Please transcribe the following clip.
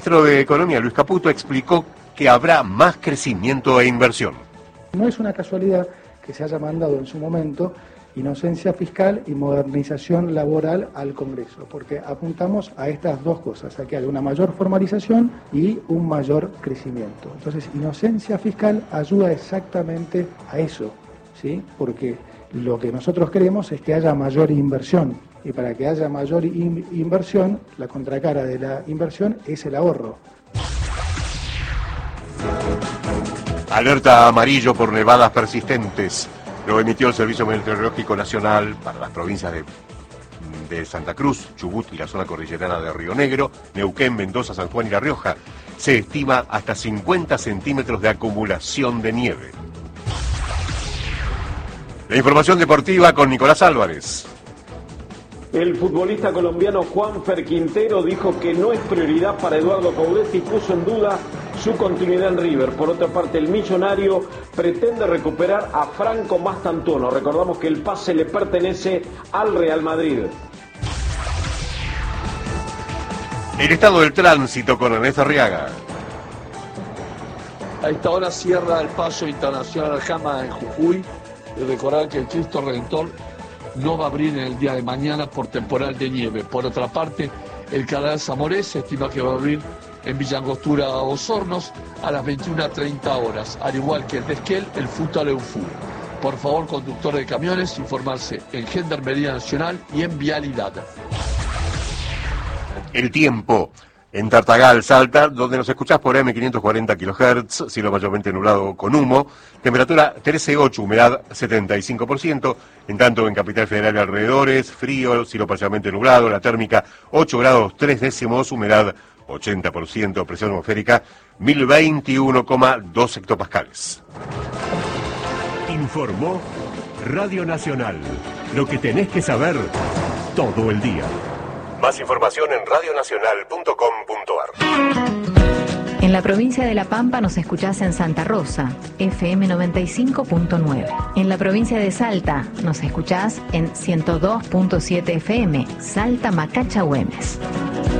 El ministro de Economía, Luis Caputo, explicó que habrá más crecimiento e inversión. No es una casualidad que se haya mandado en su momento inocencia fiscal y modernización laboral al Congreso, porque apuntamos a estas dos cosas, a que haya una mayor formalización y un mayor crecimiento. Entonces, inocencia fiscal ayuda exactamente a eso, ¿sí? Porque lo que nosotros queremos es que haya mayor inversión, y para que haya mayor inversión, la contracara de la inversión es el ahorro. Alerta amarillo por nevadas persistentes. Lo emitió el Servicio Meteorológico Nacional para las provincias de Santa Cruz, Chubut y la zona cordillerana de Río Negro, Neuquén, Mendoza, San Juan y La Rioja. Se estima hasta 50 centímetros de acumulación de nieve. La información deportiva con Nicolás Álvarez. El futbolista colombiano Juanfer Quintero dijo que no es prioridad para Eduardo Coudet y puso en duda su continuidad en River. Por otra parte, el millonario pretende recuperar a Franco Mastantuono. Recordamos que el pase le pertenece al Real Madrid. El estado del tránsito con Ernesto Arriaga. A esta hora cierra el paso internacional Jama en Jujuy. Y recordar que el Cristo Redentor no va a abrir en el día de mañana por temporal de nieve. Por otra parte, el canal Zamoré se estima que va a abrir en Villa Angostura Osornos a las 21:30 horas, al igual que el de Esquel, el Futal Eufú. Por favor, conductor de camiones, informarse en Gendarmería Nacional y en Vialidad. El tiempo. En Tartagal, Salta, donde nos escuchás por M540 kHz, cielo mayormente nublado con humo, temperatura 13,8, humedad 75%, en tanto en Capital Federal y alrededores, frío, cielo parcialmente nublado, la térmica 8 grados 3 décimos, humedad 80%, presión atmosférica 1021,2 hectopascales. Informó Radio Nacional, lo que tenés que saber todo el día. Más información en radionacional.com.ar. En la provincia de La Pampa nos escuchás en Santa Rosa, FM 95.9. En la provincia de Salta nos escuchás en 102.7 FM, Salta Macacha Güemes.